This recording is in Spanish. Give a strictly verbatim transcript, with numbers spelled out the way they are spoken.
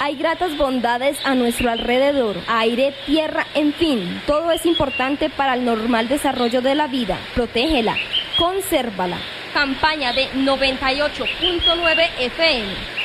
Hay gratas bondades a nuestro alrededor, aire, tierra, en fin, todo es importante para el normal desarrollo de la vida. Protégela, consérvala. Campaña de noventa y ocho punto nueve F M.